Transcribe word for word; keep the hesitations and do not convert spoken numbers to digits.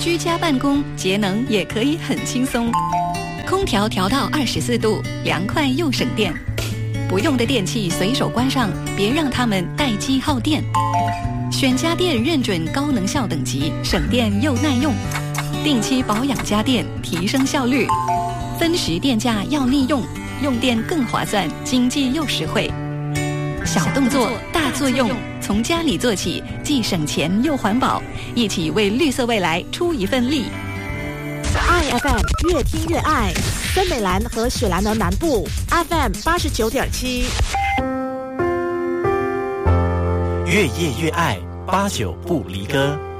居家办公，节能也可以很轻松。空调调到二十四度，凉快又省电。不用的电器随手关上，别让它们待机耗电。选家电认准高能效等级，省电又耐用。定期保养家电，提升效率。分时电价要利用，用电更划算，经济又实惠。小动作大作用，从家里做起，既省钱又环保，一起为绿色未来出一份力。 爱 F M 越听越爱，森美兰和雪兰莪南部 F M 八十九点七， 越夜越爱，八九不离歌。